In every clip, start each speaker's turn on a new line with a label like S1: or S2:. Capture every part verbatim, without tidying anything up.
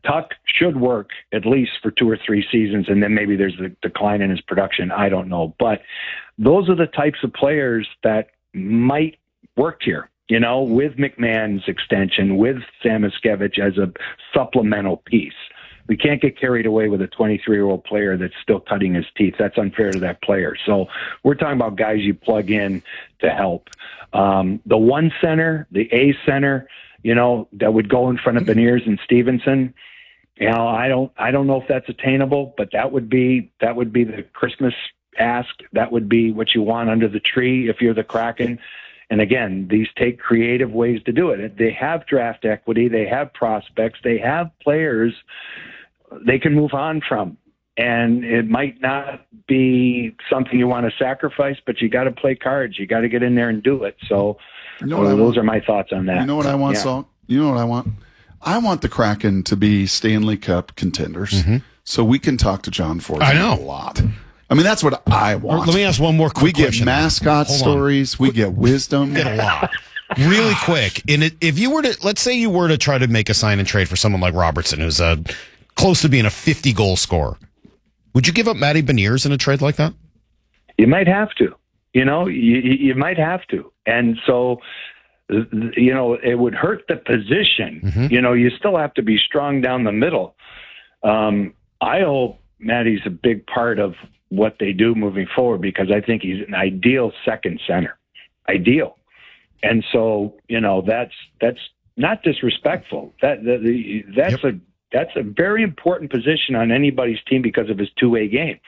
S1: Tuck should work at least for two or three seasons, and then maybe there's a decline in his production. I don't know. But those are the types of players that might work here, you know, with McMahon's extension, with Samoskevich as a supplemental piece. We can't get carried away with a twenty-three-year-old player that's still cutting his teeth. That's unfair to that player. So we're talking about guys you plug in to help. Um, the one center, the A center, you know, that would go in front of Beniers and Stevenson. You know, I don't, I don't know if that's attainable, but that would be, that would be the Christmas ask. That would be what you want under the tree if you're the Kraken. And again, these take creative ways to do it. They have draft equity. They have prospects. They have players they can move on from. And it might not be something you want to sacrifice, but you got to play cards. You got to get in there and do it. So
S2: you know
S1: uh, those
S2: want?
S1: are my thoughts on that.
S2: You know what I want,
S1: yeah.
S2: Salt? You know what I want? I want the Kraken to be Stanley Cup contenders mm-hmm. so we can talk to John Ford
S3: I know.
S2: a lot. I mean, that's what I want.
S3: Let me ask one more quick
S2: we
S3: question.
S2: We get mascot
S3: Hold
S2: stories.
S3: on.
S2: We get wisdom.
S3: We get a lot. Really quick. And it, if you were to, let's say you were to try to make a sign and trade for someone like Robertson, who's a, close to being a fifty-goal scorer, would you give up Matty Beniers in a trade like that?
S1: You might have to. You know, you, you might have to. And so, you know, it would hurt the position. Mm-hmm. You know, you still have to be strong down the middle. Um, I hope Matty's a big part of what they do moving forward, because I think he's an ideal second center. Ideal. And so, you know, that's that's not disrespectful. That, that that's yep. a that's a very important position on anybody's team because of his two-way game.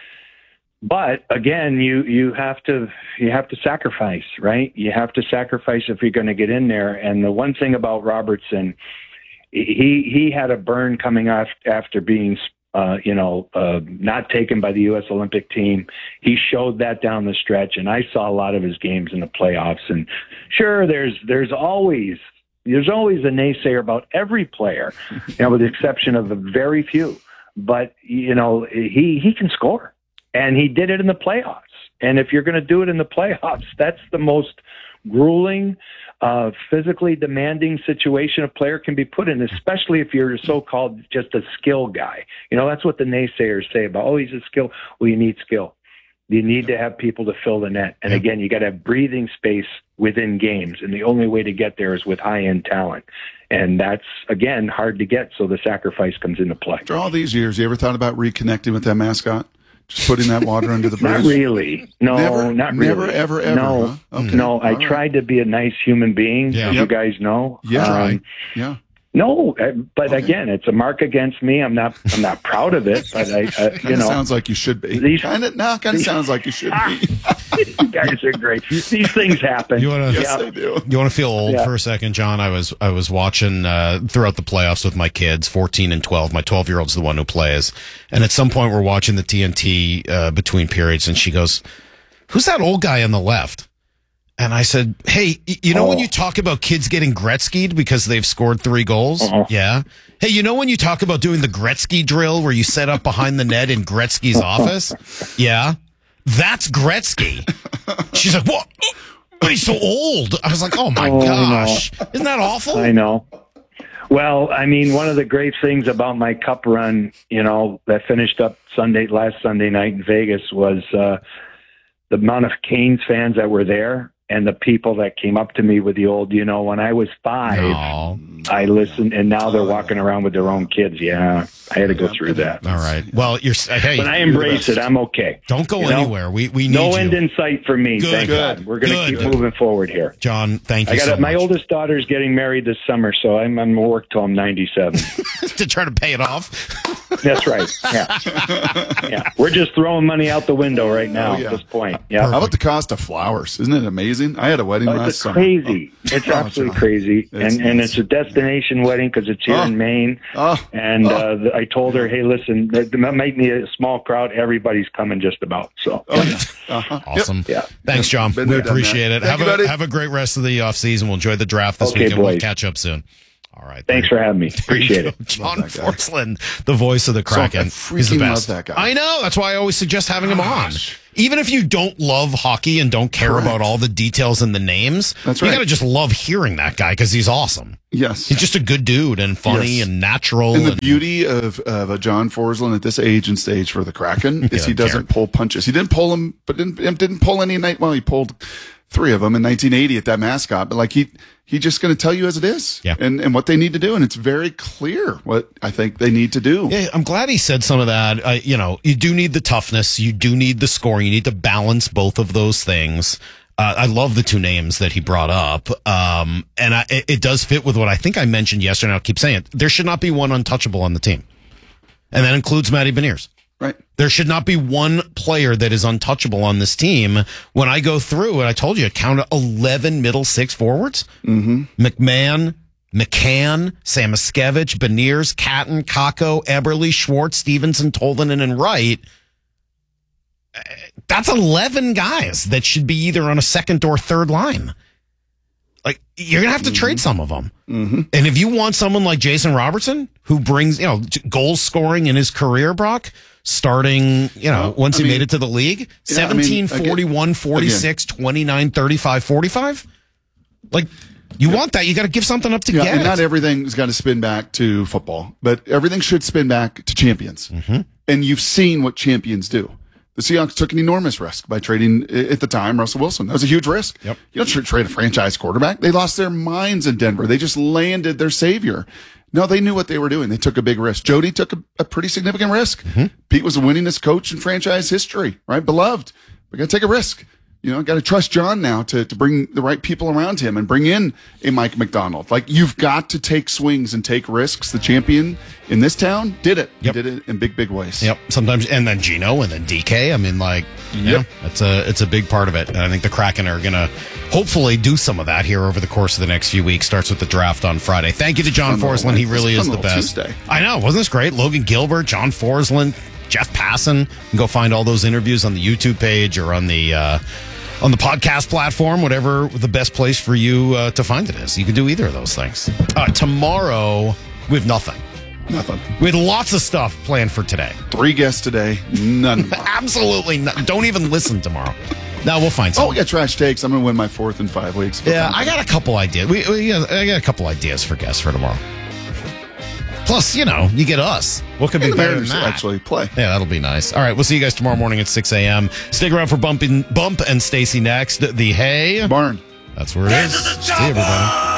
S1: But again, you you have to you have to sacrifice, right? You have to sacrifice if you're going to get in there. And the one thing about Robertson, he he had a burn coming off after being uh, you know uh, not taken by the U S Olympic team. He showed that down the stretch, and I saw a lot of his games in the playoffs. And sure, there's there's always there's always a naysayer about every player, you know, with the exception of a very few. But you know, he he can score. And he did it in the playoffs. And if you're going to do it in the playoffs, that's the most grueling, uh, physically demanding situation a player can be put in, especially if you're so-called just a skill guy. You know, that's what the naysayers say about, oh, he's a skill. Well, you need skill. You need to have people to fill the net. And again, you got to have breathing space within games. And the only way to get there is with high-end talent. And that's, again, hard to get. So the sacrifice comes into play.
S2: After all these years, you ever thought about reconnecting with that mascot? Just putting that water under the bridge?
S1: Not really. No,
S2: never,
S1: not really.
S2: Never, ever, ever.
S1: No,
S2: huh? okay.
S1: no. I
S2: right.
S1: tried to be a nice human being,
S3: yeah.
S1: as
S2: yep.
S1: you guys know.
S2: Yeah,
S1: um,
S2: right. Yeah.
S1: No, but
S2: okay.
S1: again, it's a mark against me. I'm not. I'm not proud of it. But I, uh, you know,
S2: sounds like you should be.
S1: These,
S2: kind of, no, kind of sounds like you should be.
S1: You guys are great. These things happen.
S3: You want to?
S2: Yes,
S1: yeah.
S2: they do.
S3: You want to feel old
S1: Yeah.
S3: for a second, John? I was I was watching uh, throughout the playoffs with my kids, fourteen and twelve. My twelve year old's the one who plays, and at some point we're watching the T N T uh, between periods, and she goes, "Who's that old guy on the left?" And I said, hey, you know oh. when you talk about kids getting Gretzky'd because they've scored three goals?
S1: Uh-huh.
S3: Yeah. Hey, you know when you talk about doing the Gretzky drill where you set up behind the net in Gretzky's office? Yeah. That's Gretzky. She's like, what? But he's so old. I was like, oh, my
S1: oh,
S3: gosh.
S1: No.
S3: Isn't that awful?
S1: I know. Well, I mean, one of the great things about my cup run, you know, that finished up Sunday, last Sunday night in Vegas was uh, the amount of Canes fans that were there. And the people that came up to me with the old, you know, when I was five, no. I listened, and now they're walking around with their own kids. Yeah, I had to go through that.
S3: All right. Well, you're. Hey,
S1: but I embrace it. I'm okay.
S3: Don't go
S1: you know?
S3: anywhere. We we need
S1: no
S3: you.
S1: end in sight for me.
S3: Good.
S1: Thank
S3: Good.
S1: God. We're going to keep
S3: Good.
S1: moving forward here.
S3: John, thank you
S1: I got
S3: so
S1: it. My
S3: much.
S1: oldest daughter's getting married this summer, so I'm I'm gonna work till I'm ninety-seven
S3: to try to pay it off.
S1: That's right. Yeah, yeah. We're just throwing money out the window right now
S2: oh, yeah.
S1: at this point. Yeah.
S2: How about the cost of flowers? Isn't it amazing? I had a wedding
S1: oh,
S2: last
S1: it's
S2: summer.
S1: crazy.
S2: Oh.
S1: It's
S2: oh,
S1: absolutely
S2: John.
S1: crazy,
S2: It's
S1: and and
S2: nuts.
S1: it's a destination wedding because it's here
S2: oh.
S1: in Maine.
S2: Oh.
S1: And
S2: oh.
S1: uh, the, I told her, hey, listen, that might be a small crowd. Everybody's coming just about. So.
S2: Oh, yeah. uh-huh.
S3: Awesome.
S1: Yep. Yeah.
S3: Thanks, John.
S2: Been
S3: We
S2: there, done
S3: appreciate
S2: that.
S3: it.
S2: Thank
S3: Have
S2: you,
S3: a
S2: buddy.
S3: have a great rest of the off season. We'll enjoy the draft this
S1: Okay,
S3: weekend. We'll
S1: boys.
S3: catch up soon. All right.
S1: Thanks for having me. Appreciate it.
S3: John Forsland, the voice of the Kraken.
S2: So, I
S3: He's the
S2: freaking
S3: best.
S2: love that guy.
S3: I know. That's why I always suggest having him on.
S2: Gosh.
S3: even if you don't love hockey and don't care
S2: Correct.
S3: about all the details and the names,
S2: That's
S3: you
S2: right.
S3: got to just love hearing that guy because he's awesome.
S2: Yes.
S3: He's just a good dude and funny
S2: Yes.
S3: and natural.
S2: And the
S3: and,
S2: beauty of, of a John Forsland at this age and stage for the Kraken is
S3: Yeah,
S2: he doesn't
S3: care.
S2: pull punches. He didn't pull them, but didn't didn't pull any night. Well, he pulled three of them in nineteen eighty at that mascot. But like he he just going to tell you as it is,
S3: Yeah.
S2: and and what they need to do, and it's very clear what I think they need to do.
S3: Yeah, I'm glad he said some of that. Uh, you know, you do need the toughness, you do need the scoring, you need to balance both of those things. Uh, I love the two names that he brought up, um, and I, it, it does fit with what I think I mentioned yesterday. And I'll keep saying it. There should not be one untouchable on the team, and that includes Matty Beniers.
S2: Right.
S3: There should not be one player that is untouchable on this team. When I go through, and I told you, I counted eleven middle six forwards. Mm-hmm. McMahon, McCann, Samoskevich, Beniers, Catton, Kakko, Eberle, Schwartz, Stevenson, Tolvanen, and Wright. That's eleven guys that should be either on a second or third line. Like, you're going to have to mm-hmm. trade some of them. Mm-hmm. And if you want someone like Jason Robertson, who brings, you know, goal scoring in his career, Brock, starting, you know,
S2: well,
S3: once
S2: I
S3: he
S2: mean,
S3: made it to the league,
S2: yeah,
S3: seventeen,
S2: I mean,
S3: forty-one, forty-six, twenty-nine, thirty-five, forty-five. Like, you yeah. want that. You got to give something up to
S2: yeah,
S3: get
S2: and
S3: it.
S2: not everything's got to spin back to football, but everything should spin back to champions. Mm-hmm. And you've seen what champions do. The Seahawks took an enormous risk by trading, at the time, Russell Wilson. That was a huge risk.
S3: Yep.
S2: You don't trade a franchise quarterback. They lost their minds in Denver. They just landed their savior. No, they knew what they were doing. They took a big risk. Jody took a, a pretty significant risk. Mm-hmm. Pete was the winningest coach in franchise history, right? Beloved. We got to take a risk. You know, got to trust John now to, to bring the right people around him and bring in a Mike McDonald. Like, you've got to take swings and take risks. The champion in this town did it.
S3: Yep.
S2: He did it in big, big ways.
S3: Yep. Sometimes, and then Gino and then D K. I mean, like, yep. yeah, it's a, it's a big part of it. And I think the Kraken are going to hopefully do some of that here over the course of the next few weeks. Starts with the draft on Friday. Thank you to John Forsland. He really is the best.
S2: Tuesday.
S3: I know. Wasn't this great? Logan Gilbert, John Forsland, Jeff Passan. You can go find all those interviews on the YouTube page or on the, uh, on the podcast platform, whatever the best place for you uh, to find it is. You can do either of those things. Uh, tomorrow, we have nothing.
S2: Nothing.
S3: We had lots of stuff planned for today.
S2: Three guests today. None.
S3: Absolutely not. Don't even listen tomorrow. No, we'll find something.
S2: Oh, we got trash takes. I'm going to win my fourth in five weeks.
S3: Yeah, I got a couple ideas. We, we, I got a couple ideas for guests for tomorrow. Plus, you know, you get us. What could be
S2: and the
S3: better than
S2: Mariners
S3: that?
S2: actually play.
S3: Yeah, that'll be nice. All right, we'll see you guys tomorrow morning at six a.m. Stick around for Bump, in, Bump and Stacy next. The Hay
S2: Barn.
S3: That's where it is. See you, everybody.